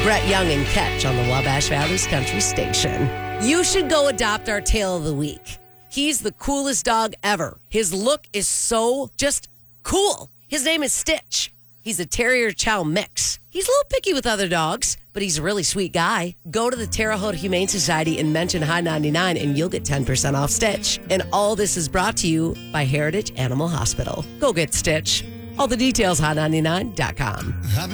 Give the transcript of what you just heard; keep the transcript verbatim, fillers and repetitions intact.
Brett Young and Ketch on the Wabash Valley's Country Station. You should go adopt our Tale of the Week. He's the coolest dog ever. His look is so just cool. His name is Stitch. He's a Terrier Chow mix. He's a little picky with other dogs, but he's a really sweet guy. Go to the Terre Haute Humane Society and mention High ninety-nine and you'll get ten percent off Stitch. And all this is brought to you by Heritage Animal Hospital. Go get Stitch. All the details, high ninety-nine dot com.